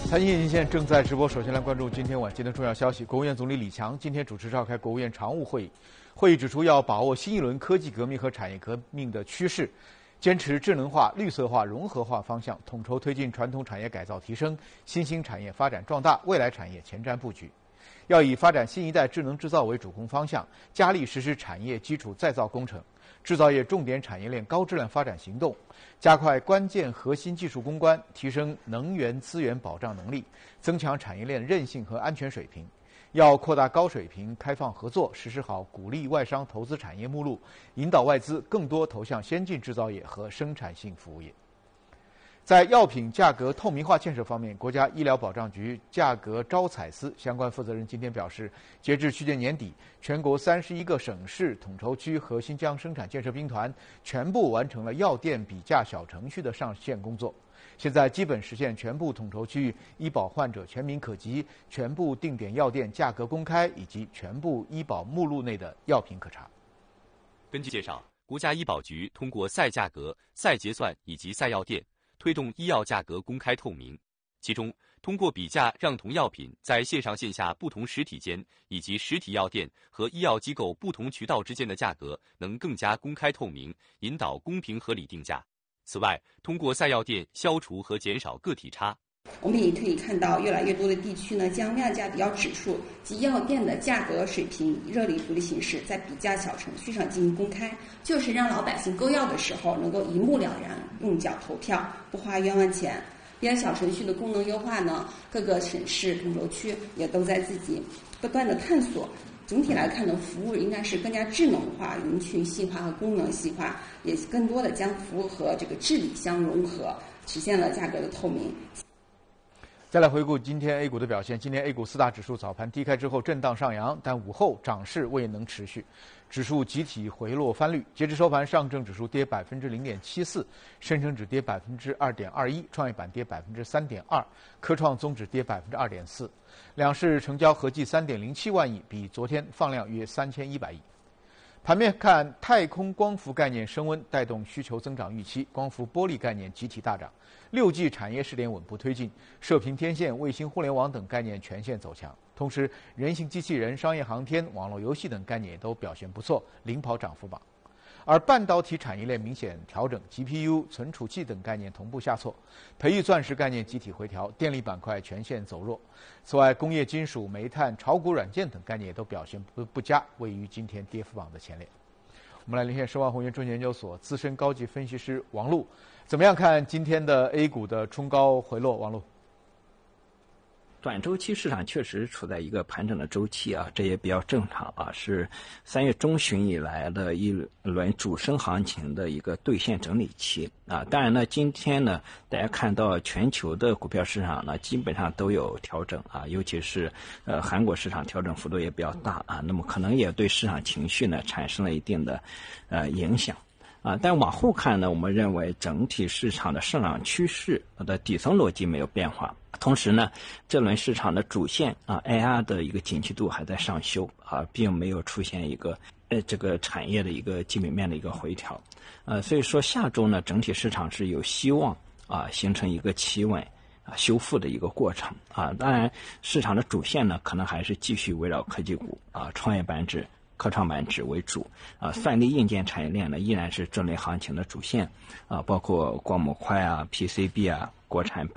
财经一线正在直播，首先来关注今天晚间的重要消息。国务院总理李强今天主持召开国务院常务会议，会议指出要把握新一轮科技革命和产业革命的趋势，坚持智能化、绿色化、融合化方向，统筹推进传统产业改造提升、新兴产业发展壮大、未来产业前瞻布局。要以发展新一代智能制造为主攻方向，加力实施产业基础再造工程、制造业重点产业链高质量发展行动，加快关键核心技术攻关，提升能源资源保障能力，增强产业链韧性和安全水平。要扩大高水平开放合作，实施好鼓励外商投资产业目录，引导外资更多投向先进制造业和生产性服务业。在药品价格透明化建设方面，国家医疗保障局价格招采司相关负责人今天表示，截至去年年底，全国31个省市统筹区和新疆生产建设兵团全部完成了药店比价小程序的上线工作，现在基本实现全部统筹区域医保患者全民可及，全部定点药店价格公开，以及全部医保目录内的药品可查。 根据介绍，国家医保局通过赛价格、赛结算以及赛药店，推动医药价格公开透明，其中通过比价让同药品在线上线下不同实体间以及实体药店和医药机构不同渠道之间的价格能更加公开透明，引导公平合理定价。此外，通过赛药店消除和减少个体差。 我们也可以看到，越来越多的地区呢，将量价比较指数及药店的价格水平以热力图的形式，在比价小程序上进行公开，就是让老百姓购药的时候能够一目了然，用脚投票，不花冤枉钱。比价小程序的功能优化呢，各个省市统筹区也都在自己不断的探索。总体来看呢，服务应该是更加智能化、人群细化和功能细化，也更多的将服务和这个治理相融合，实现了价格的透明。 再来回顾今天 A 股的表现，今天 A 股四大指数早盘低开之后震荡上扬，但午后涨势未能持续，指数集体回落翻绿。截至收盘，上证指数跌0.74%，深成指跌2.21%，创业板跌3.2%，科创综指跌2.4%。两市成交合计3.07万亿，比昨天放量约3100亿。盘面看，太空光伏概念升温，带动需求增长预期，光伏玻璃概念集体大涨，6G 产业试点稳步推进，射频天线、卫星互联网等概念全线走强。同时，人形机器人、商业航天、网络游戏等概念也都表现不错，领跑涨幅榜。而半导体产业链明显调整 ，GPU、存储器等概念同步下挫，培育钻石概念集体回调，电力板块全线走弱。此外，工业金属、煤炭、炒股软件等概念也都表现不佳，位于今天跌幅榜的前列。我们来连线申万宏源中信研究所资深高级分析师王璐，怎么样看今天的 A 股的冲高回落？王璐。 短周期市场确实处在一个盘整的周期啊，这也比较正常啊，是3月中旬以来的一轮主升行情的一个兑现整理期啊。当然呢，今天呢，大家看到全球的股票市场呢，基本上都有调整啊，尤其是韩国市场调整幅度也比较大啊，那么可能也对市场情绪呢产生了一定的影响。但往后看呢，我们认为整体市场的上涨趋势的底层逻辑没有变化。同时呢，这轮市场的主线AI 的一个景气度还在上修并没有出现一个这个产业的一个基本面的一个回调。所以说下周呢，整体市场是有希望形成一个企稳修复的一个过程当然，市场的主线呢，可能还是继续围绕科技股创业板指、科创板指为主算力硬件产业链呢依然是这类行情的主线包括光模块PCB国产